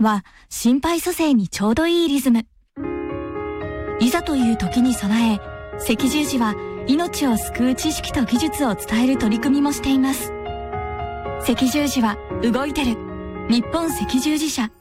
は心肺蘇生にちょうどいいリズム。いざという時に備え、赤十字は命を救う知識と技術を伝える取り組みもしています。赤十字は動いてる。日本赤十字社。